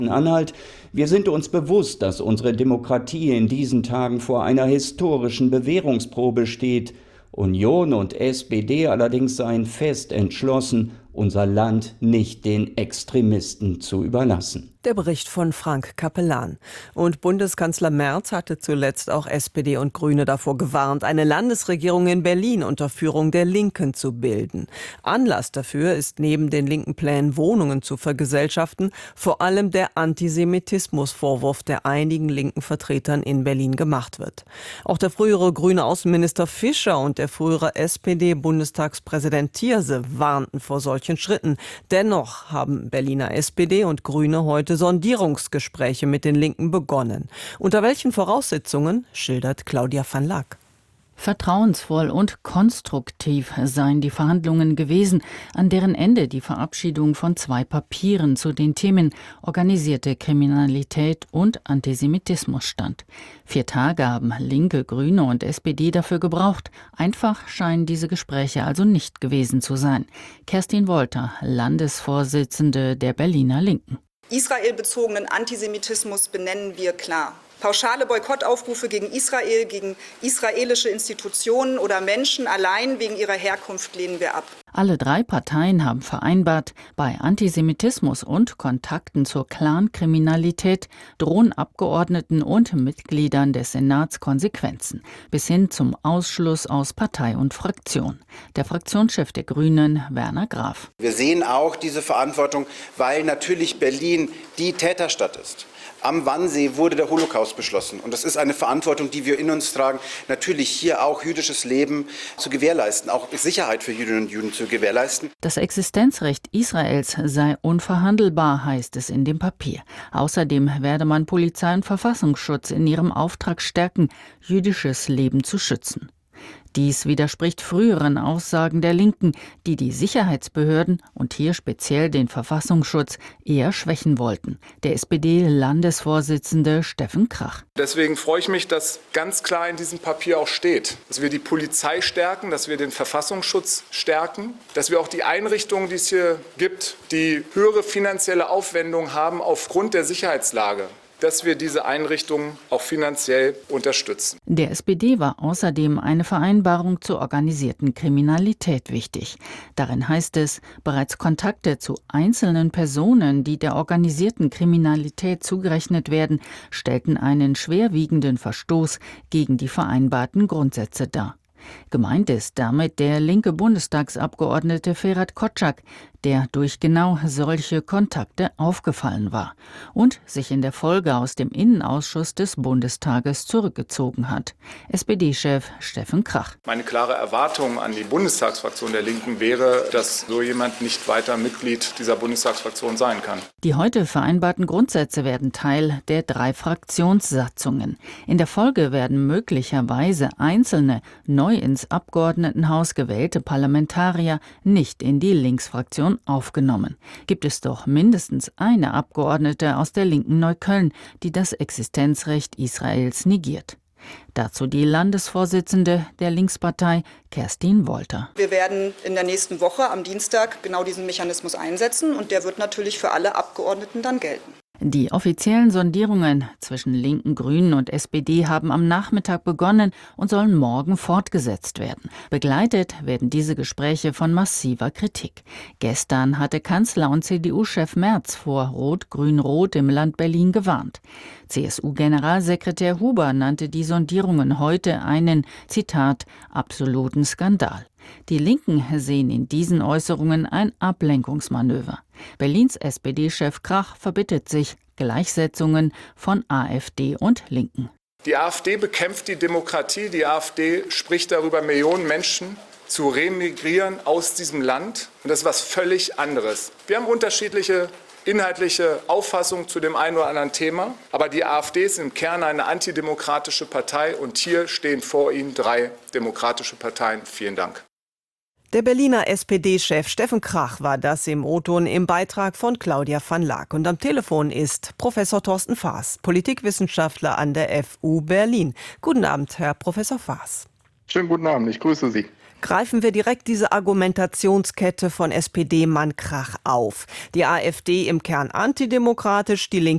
Anhalt. Wir sind uns bewusst, dass unsere Demokratie in diesen Tagen vor einer historischen Bewährungsprobe steht. Union und SPD allerdings seien fest entschlossen, unser Land nicht den Extremisten zu überlassen. Der Bericht von Frank Capellan. Und Bundeskanzler Merz hatte zuletzt auch SPD und Grüne davor gewarnt, eine Landesregierung in Berlin unter Führung der Linken zu bilden. Anlass dafür ist neben den linken Plänen, Wohnungen zu vergesellschaften, vor allem der Antisemitismusvorwurf, der einigen linken Vertretern in Berlin gemacht wird. Auch der frühere grüne Außenminister Fischer und der frühere SPD-Bundestagspräsident Thierse warnten vor solchen Schritten. Dennoch haben Berliner SPD und Grüne heute Sondierungsgespräche mit den Linken begonnen. Unter welchen Voraussetzungen, schildert Claudia van Laak. Vertrauensvoll und konstruktiv seien die Verhandlungen gewesen, an deren Ende die Verabschiedung von 2 Papieren zu den Themen organisierte Kriminalität und Antisemitismus stand. 4 Tage haben Linke, Grüne und SPD dafür gebraucht. Einfach scheinen diese Gespräche also nicht gewesen zu sein. Kerstin Wolter, Landesvorsitzende der Berliner Linken. Israelbezogenen Antisemitismus benennen wir klar. Pauschale Boykottaufrufe gegen Israel, gegen israelische Institutionen oder Menschen allein wegen ihrer Herkunft lehnen wir ab. Alle 3 Parteien haben vereinbart, bei Antisemitismus und Kontakten zur Clankriminalität drohen Abgeordneten und Mitgliedern des Senats Konsequenzen, bis hin zum Ausschluss aus Partei und Fraktion. Der Fraktionschef der Grünen, Werner Graf. Wir sehen auch diese Verantwortung, weil natürlich Berlin die Täterstadt ist. Am Wannsee wurde der Holocaust beschlossen. Und das ist eine Verantwortung, die wir in uns tragen, natürlich hier auch jüdisches Leben zu gewährleisten, auch Sicherheit für Jüdinnen und Juden zu gewährleisten. Das Existenzrecht Israels sei unverhandelbar, heißt es in dem Papier. Außerdem werde man Polizei und Verfassungsschutz in ihrem Auftrag stärken, jüdisches Leben zu schützen. Dies widerspricht früheren Aussagen der Linken, die die Sicherheitsbehörden und hier speziell den Verfassungsschutz eher schwächen wollten. Der SPD-Landesvorsitzende Steffen Krach. Deswegen freue ich mich, dass ganz klar in diesem Papier auch steht, dass wir die Polizei stärken, dass wir den Verfassungsschutz stärken, dass wir auch die Einrichtungen, die es hier gibt, die höhere finanzielle Aufwendungen haben aufgrund der Sicherheitslage, dass wir diese Einrichtungen auch finanziell unterstützen. Der SPD war außerdem eine Vereinbarung zur organisierten Kriminalität wichtig. Darin heißt es, bereits Kontakte zu einzelnen Personen, die der organisierten Kriminalität zugerechnet werden, stellten einen schwerwiegenden Verstoß gegen die vereinbarten Grundsätze dar. Gemeint ist damit der linke Bundestagsabgeordnete Ferhat Kotschak, der durch genau solche Kontakte aufgefallen war und sich in der Folge aus dem Innenausschuss des Bundestages zurückgezogen hat. SPD-Chef Steffen Krach. Meine klare Erwartung an die Bundestagsfraktion der Linken wäre, dass so jemand nicht weiter Mitglied dieser Bundestagsfraktion sein kann. Die heute vereinbarten Grundsätze werden Teil der 3 Fraktionssatzungen. In der Folge werden möglicherweise einzelne neu ins Abgeordnetenhaus gewählte Parlamentarier nicht in die Linksfraktion aufgenommen. Gibt es doch mindestens eine Abgeordnete aus der linken Neukölln, die das Existenzrecht Israels negiert. Dazu die Landesvorsitzende der Linkspartei, Kerstin Wolter. Wir werden in der nächsten Woche am Dienstag genau diesen Mechanismus einsetzen und der wird natürlich für alle Abgeordneten dann gelten. Die offiziellen Sondierungen zwischen Linken, Grünen und SPD haben am Nachmittag begonnen und sollen morgen fortgesetzt werden. Begleitet werden diese Gespräche von massiver Kritik. Gestern hatte Kanzler und CDU-Chef Merz vor Rot-Grün-Rot im Land Berlin gewarnt. CSU-Generalsekretär Huber nannte die Sondierungen heute einen, Zitat, absoluten Skandal. Die Linken sehen in diesen Äußerungen ein Ablenkungsmanöver. Berlins SPD-Chef Krach verbittet sich Gleichsetzungen von AfD und Linken. Die AfD bekämpft die Demokratie. Die AfD spricht darüber, Millionen Menschen zu remigrieren aus diesem Land. Und das ist was völlig anderes. Wir haben unterschiedliche inhaltliche Auffassungen zu dem einen oder anderen Thema. Aber die AfD ist im Kern eine antidemokratische Partei. Und hier stehen vor Ihnen 3 demokratische Parteien. Vielen Dank. Der Berliner SPD-Chef Steffen Krach war das im O-Ton im Beitrag von Claudia van Laak. Und am Telefon ist Professor Thorsten Faas, Politikwissenschaftler an der FU Berlin. Guten Abend, Herr Professor Faas. Schönen guten Abend, ich grüße Sie. Greifen wir direkt diese Argumentationskette von SPD-Mann Krach auf. Die AfD im Kern antidemokratisch, die Linke